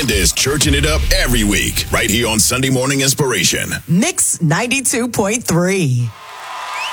Candace churching it up every week, right here on Sunday Morning Inspiration. Mix 92.3.